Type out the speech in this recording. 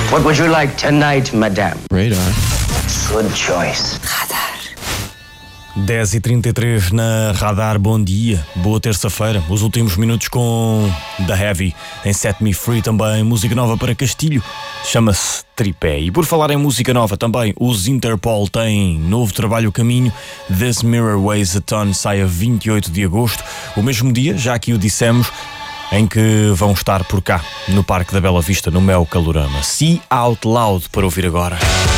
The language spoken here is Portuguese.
What would you like tonight, madame? Radar. Good choice. 10h33 na Radar, bom dia, boa terça-feira. Os últimos minutos com The Heavy em Set Me Free, também música nova para Castilho, chama-se Tripé. E por falar em música nova também, os Interpol têm novo trabalho a caminho. This Mirror Weighs a Ton sai a 28 de agosto, o mesmo dia, já aqui o dissemos, em que vão estar por cá, no Parque da Bela Vista, no Mel Calorama. See Out Loud para ouvir agora.